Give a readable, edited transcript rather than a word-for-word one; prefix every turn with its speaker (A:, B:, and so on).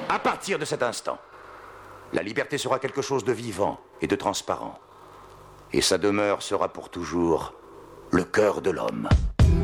A: À partir de cet instant, la liberté sera quelque chose de vivant et de transparent. Et sa demeure sera pour toujours le cœur de l'homme.